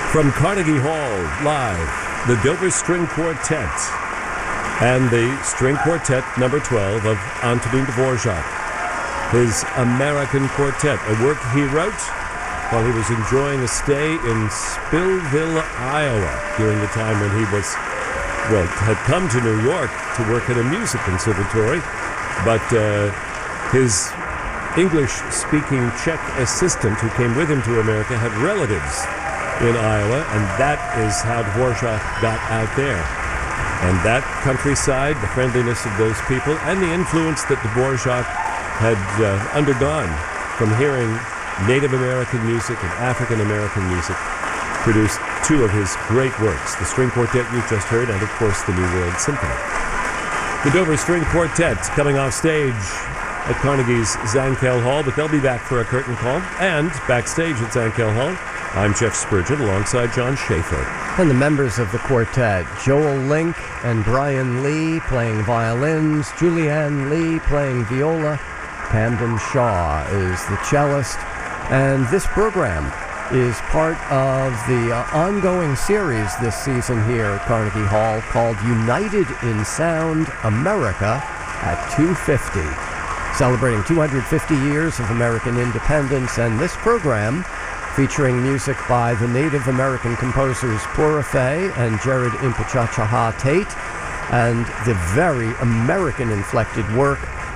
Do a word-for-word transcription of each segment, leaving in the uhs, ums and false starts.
From Carnegie Hall, live, the Dover String Quartet and the String Quartet number twelve of Antonin Dvorak, his American Quartet, a work he wrote while he was enjoying a stay in Spillville, Iowa, during the time when he was, well, had come to New York to work at a music conservatory, but uh, his English-speaking Czech assistant who came with him to America had relatives in Iowa, and that is how Dvorak got out there. And that countryside, the friendliness of those people, and the influence that Dvorak had uh, undergone from hearing Native American music and African American music, produced two of his great works, the String Quartet you just heard, and of course the New World Symphony. The Dover String Quartet coming off stage at Carnegie's Zankel Hall, but they'll be back for a curtain call. And backstage at Zankel Hall, I'm Jeff Spurgeon alongside John Schaefer. And the members of the quartet, Joel Link and Brian Lee playing violins, Julianne Lee playing viola, Camden Shaw is the cellist, and this program is part of the uh, ongoing series this season here at Carnegie Hall called United in Sound America at two fifty, celebrating two hundred fifty years of American independence, and this program featuring music by the Native American composers Pura Fay and Jared Impichachahá Tate, and the very American-inflected work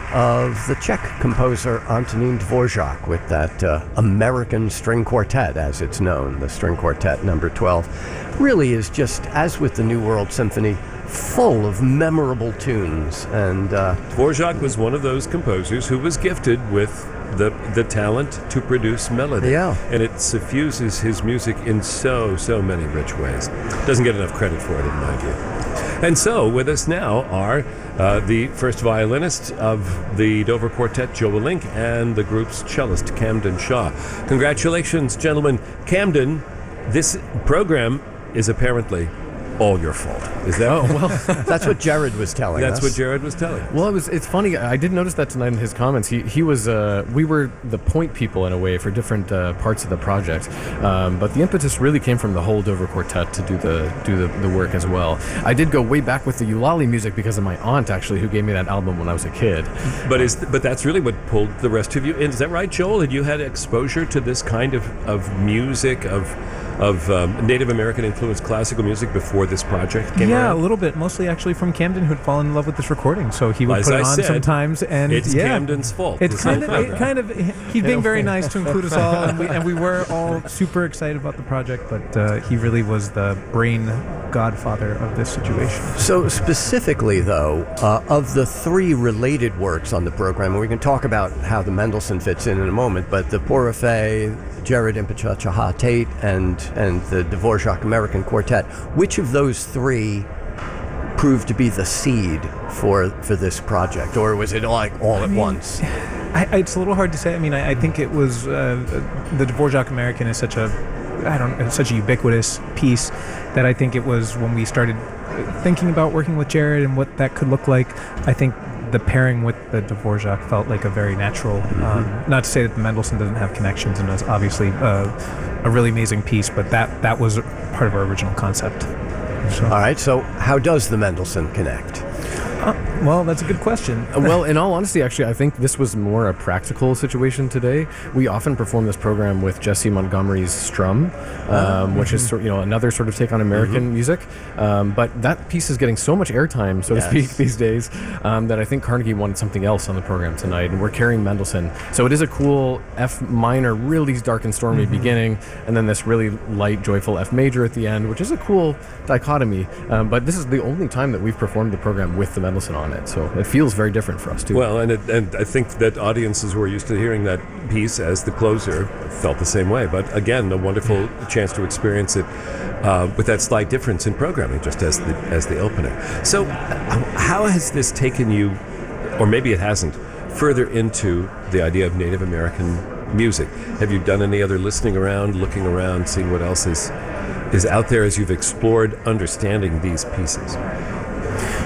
of the Czech composer Antonin Dvorak with that uh, American String Quartet, as it's known, the String Quartet number twelve. Really is just, as with the New World Symphony, full of memorable tunes. And uh, Dvorak was one of those composers who was gifted with the the talent to produce melody. Yeah. And it suffuses his music in so, so many rich ways. Doesn't get enough credit for it, in my view. And so, with us now are uh, the first violinist of the Dover Quartet, Joel Link, and the group's cellist, Camden Shaw. Congratulations, gentlemen. Camden, this program is apparently all your fault. Is that? Oh, well, that's what Jared was telling That's us. what Jared was telling us. Well, it was. It's funny. I did notice that tonight in his comments. He he was. Uh, we were the point people in a way for different uh, parts of the project. Um, but the impetus really came from the whole Dover Quartet to do the do the, the work as well. I did go way back with the Eulalie music because of my aunt, actually, who gave me that album when I was a kid. But is but that's really what pulled the rest of you in. Is that right, Joel? Had you had exposure to this kind of, of music, of of um, Native American influenced classical music before this project came Yeah, around? a little bit, mostly actually from Camden, who'd fallen in love with this recording, so he would As put I it on said, sometimes, and it's yeah, Camden's fault. It's this kind whole of, it program. kind of, he's being very nice to include us all, and we, and we were all super excited about the project, but uh, he really was the brain godfather of this situation. So specifically, though, uh, of the three related works on the program, and we can talk about how the Mendelssohn fits in in a moment, but the Pura Fay, Jared Impichachahá Tate, and, and the Dvorak American Quartet, which of those three proved to be the seed for for this project, or was it like all I at mean, once? I, I, it's a little hard to say. I mean, I, I think it was uh, the Dvorak American is such a, I don't, it's such a ubiquitous piece that I think it was when we started thinking about working with Jared and what that could look like. I think the pairing with the Dvorak felt like a very natural. Um, not to say that the Mendelssohn doesn't have connections, and is obviously uh, a really amazing piece, but that that was part of our original concept. So. All right, so how does the Mendelssohn connect? Uh, well, that's a good question. Well, in all honesty, actually, I think this was more a practical situation today. We often perform this program with Jesse Montgomery's Strum, um, which is sort you know another sort of take on American mm-hmm. music. Um, but that piece is getting so much airtime, so yes. to speak, these days, um, that I think Carnegie wanted something else on the program tonight, and we're carrying Mendelssohn. So it is a cool F minor, really dark and stormy mm-hmm. beginning, and then this really light, joyful F major at the end, which is a cool dichotomy. Um, but this is the only time that we've performed the program with the Mendelssohn on it, so it feels very different for us too. Well, and it, and I think that audiences who are used to hearing that piece as the closer felt the same way. But again, a wonderful chance to experience it uh, with that slight difference in programming, just as the as the opening. So, how has this taken you, or maybe it hasn't, further into the idea of Native American music? Have you done any other listening around, looking around, seeing what else is is out there as you've explored understanding these pieces?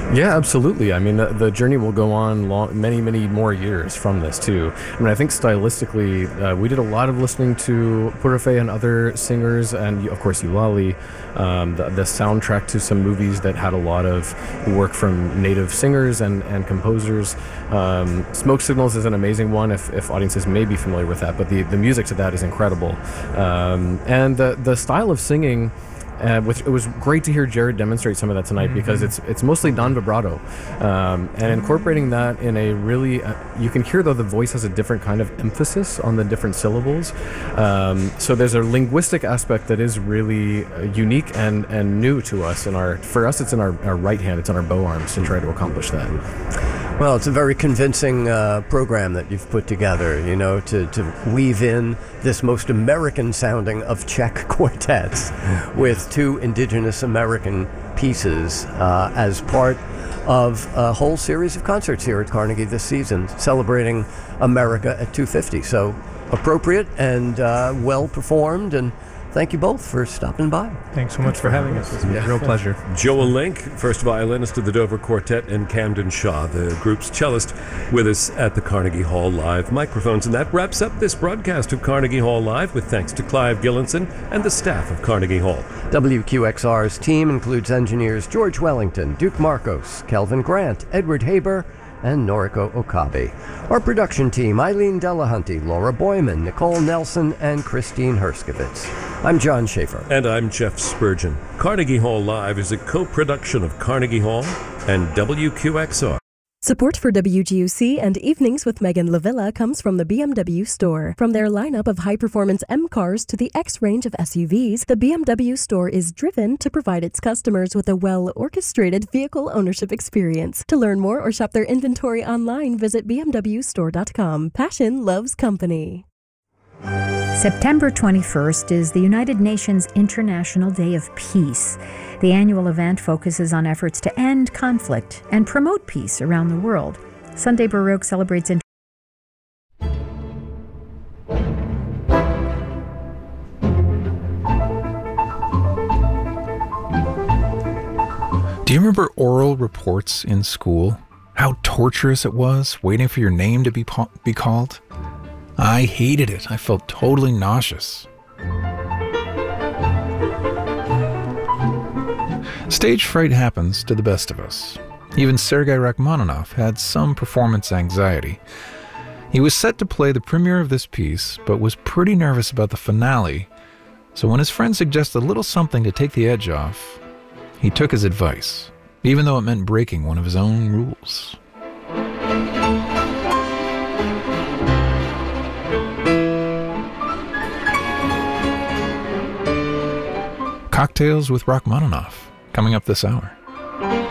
Yeah, absolutely. I mean, the, the journey will go on long, many, many more years from this, too. I mean, I think stylistically, uh, we did a lot of listening to Purafe and other singers, and of course, Eulalie, um, the, the soundtrack to some movies that had a lot of work from native singers and, and composers. Um, Smoke Signals is an amazing one, if, if audiences may be familiar with that, but the, the music to that is incredible. Um, and the, the style of singing, Uh, which it was great to hear Jared demonstrate some of that tonight, mm-hmm. because it's it's mostly non-vibrato, um, and incorporating that in a really uh, you can hear though the voice has a different kind of emphasis on the different syllables, um, so there's a linguistic aspect that is really uh, unique and and new to us. In our for us, it's in our, our right hand, it's on our bow arms to try to accomplish that. Well, it's a very convincing uh, program that you've put together, you know, to, to weave in this most American sounding of Czech quartets with two indigenous American pieces uh, as part of a whole series of concerts here at Carnegie this season, celebrating America at two fifty. So appropriate and uh, well performed, and thank you both for stopping by. Thanks so much for having us. It's a real pleasure. Joel Link, first violinist of the Dover Quartet, and Camden Shaw, the group's cellist, with us at the Carnegie Hall Live microphones. And that wraps up this broadcast of Carnegie Hall Live, with thanks to Clive Gillinson and the staff of Carnegie Hall. W Q X R's team includes engineers George Wellington, Duke Marcos, Kelvin Grant, Edward Haber, and Noriko Okabe. Our production team, Eileen Delahunty, Laura Boyman, Nicole Nelson, and Christine Herskovitz. I'm John Schaefer. And I'm Jeff Spurgeon. Carnegie Hall Live is a co-production of Carnegie Hall and W Q X R. Support for W G U C and Evenings with Megan Lavilla comes from the B M W store. From their lineup of high-performance M cars to the X range of S U Vs, the B M W store is driven to provide its customers with a well-orchestrated vehicle ownership experience. To learn more or shop their inventory online, visit b m w store dot com. Passion loves company. September twenty-first is the United Nations International Day of Peace. The annual event focuses on efforts to end conflict and promote peace around the world. Sunday Baroque celebrates inter- Do you remember oral reports in school? How torturous it was, waiting for your name to be po- be called? I hated it. I felt totally nauseous. Stage fright happens to the best of us. Even Sergei Rachmaninoff had some performance anxiety. He was set to play the premiere of this piece, but was pretty nervous about the finale, so when his friend suggested a little something to take the edge off, he took his advice, even though it meant breaking one of his own rules. Cocktails with Rachmaninoff, coming up this hour.